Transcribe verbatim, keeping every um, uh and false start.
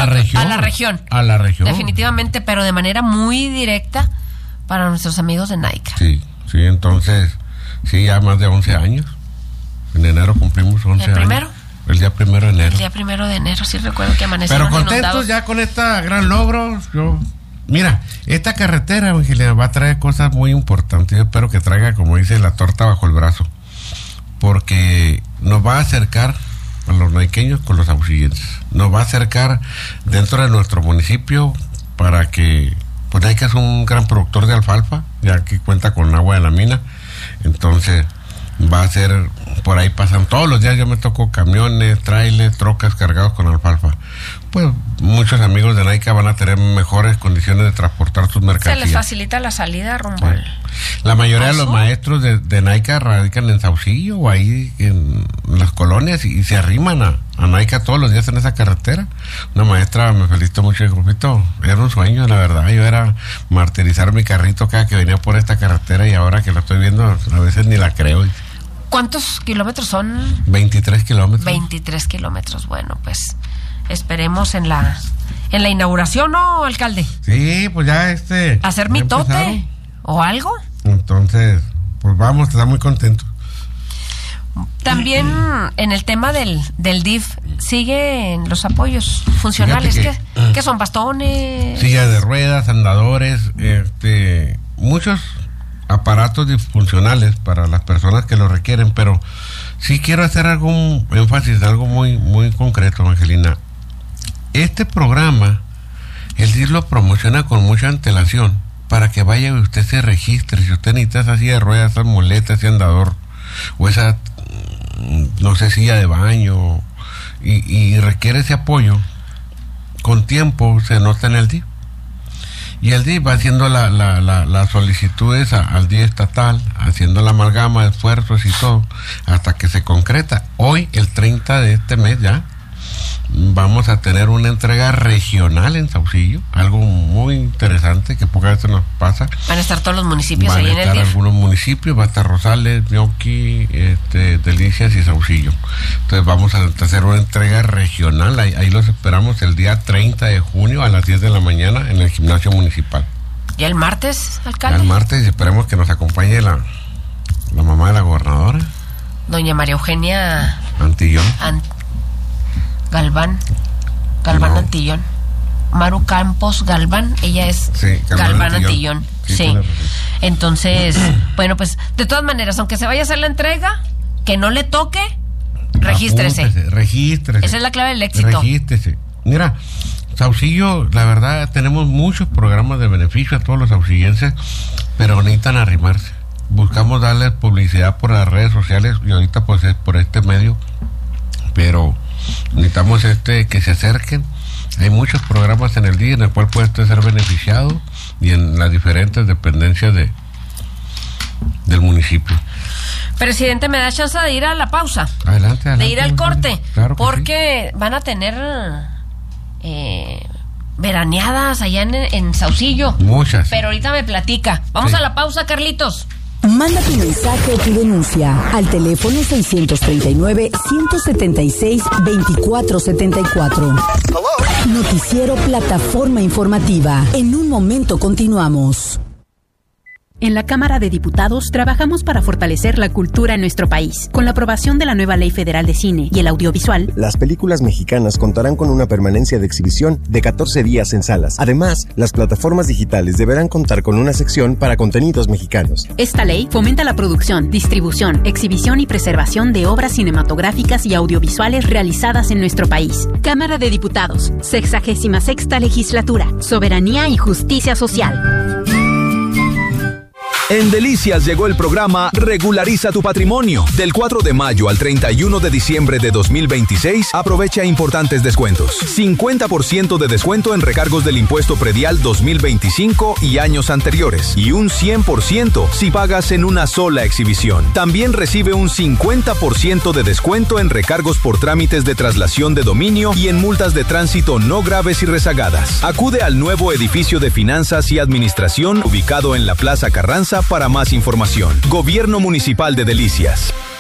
la región. A la región. A la región. Definitivamente, pero de manera muy directa para nuestros amigos de NAICA. Sí, sí, entonces, sí, ya más de once años. En enero cumplimos once ¿El primero? años. El día primero de enero. El día primero de enero, sí recuerdo que amanecieron Pero contentos inundados. ya con esta gran logro. Yo, mira, esta carretera, Angelina, va a traer cosas muy importantes. Yo espero que traiga, como dice, la torta bajo el brazo. Porque nos va a acercar a los naiqueños con los saucillenses. Nos va a acercar dentro de nuestro municipio para que, pues Naica es un gran productor de alfalfa, ya que cuenta con agua de la mina. Entonces va a ser, por ahí pasan todos los días, yo me toco camiones, trailers, trocas cargados con alfalfa. Pues muchos amigos de Naica van a tener mejores condiciones de transportar sus mercancías. Se les facilita la salida rumbo Sí. al... La mayoría ¿Paso? de los maestros de, de Naica radican en Saucillo o ahí en, en las colonias y, y se arriman a, a Naica todos los días en esa carretera. Una maestra me felicitó mucho el grupito, era un sueño, la verdad. Yo era martirizar mi carrito cada que venía por esta carretera y ahora que lo estoy viendo a veces ni la creo. ¿Cuántos kilómetros son? veintitrés kilómetros. veintitrés kilómetros. Bueno, pues esperemos en la en la inauguración, ¿no, alcalde? Sí, pues ya este... Hacer ya mitote empezaron. o algo. Entonces, pues vamos, está muy contento. También en el tema del, del D I F, siguen los apoyos funcionales. Fíjate ¿Qué, que- ¿Qué son? ¿Bastones? Sillas de ruedas, andadores, este, muchos aparatos disfuncionales para las personas que lo requieren, pero sí quiero hacer algún énfasis, algo muy, muy concreto, Angelina. Este programa, el D I F lo promociona con mucha antelación para que vaya y usted se registre. Si usted necesita esa silla de ruedas, esas muletas, ese andador, o esa, no sé, silla de baño, y, y requiere ese apoyo, con tiempo se nota en el D I F. Y el D I F va haciendo la, la, la, las solicitudes a, al D I F estatal, haciendo la amalgama de esfuerzos y todo, hasta que se concreta. Hoy, el treinta de este mes ya, vamos a tener una entrega regional en Saucillo, algo muy interesante que pocas veces nos pasa. Van a estar todos los municipios Van ahí a en el estar D I F. algunos municipios, va a estar Rosales, Ñoqui, este, Delicias y Saucillo. Entonces vamos a hacer una entrega regional, ahí, ahí los esperamos el día treinta de junio a las diez de la mañana en el gimnasio municipal. ¿Y el martes, Ya alcalde? el martes esperemos que nos acompañe la, la mamá de la gobernadora, Doña María Eugenia Antillón. An- Galván, Galván No. Antillón. Maru Campos Galván, ella es Sí, Galván Galván Antillón. Antillón. Sí, Sí. tiene razón. Entonces, bueno, pues de todas maneras, aunque se vaya a hacer la entrega, que no le toque, regístrese. Apúntese, regístrese. Esa es la clave del éxito. Regístrese. Mira, Saucillo, la verdad, tenemos muchos programas de beneficio a todos los saucillenses, pero necesitan arrimarse. Buscamos darles publicidad por las redes sociales y ahorita pues es por este medio, pero necesitamos este que se acerquen. Hay muchos programas en el día en el cual puede usted ser beneficiado y en las diferentes dependencias de del municipio. Presidente, ¿me da chance de ir a la pausa? Adelante, adelante. De ir al corte. Claro que porque van a tener eh, veraneadas allá en, en Saucillo. sí. Muchas. Pero ahorita me platica. Vamos Sí. a la pausa, Carlitos. Manda tu mensaje o tu denuncia al teléfono seiscientos treinta y nueve, ciento setenta y seis, veinticuatro setenta y cuatro. Noticiero Plataforma Informativa. En un momento continuamos. En la Cámara de Diputados trabajamos para fortalecer la cultura en nuestro país. Con la aprobación de la nueva Ley Federal de Cine y el Audiovisual, Las películas mexicanas contarán con una permanencia de exhibición de catorce días en salas. Además, las plataformas digitales deberán contar con una sección para contenidos mexicanos. esta ley fomenta la producción, distribución, exhibición y preservación de obras cinematográficas y audiovisuales realizadas en nuestro país. Cámara de Diputados, sexagésima sexta legislatura, soberanía y justicia social. En Delicias llegó el programa Regulariza tu Patrimonio. Del cuatro de mayo al treinta y uno de diciembre de dos mil veintiséis, aprovecha importantes descuentos. cincuenta por ciento de descuento en recargos del impuesto predial dos mil veinticinco y años anteriores. Y un cien por ciento si pagas en una sola exhibición. También recibe un cincuenta por ciento de descuento en recargos por trámites de traslación de dominio y en multas de tránsito no graves y rezagadas. Acude al nuevo edificio de finanzas y administración ubicado en la Plaza Carranza para más información. Gobierno Municipal de Delicias.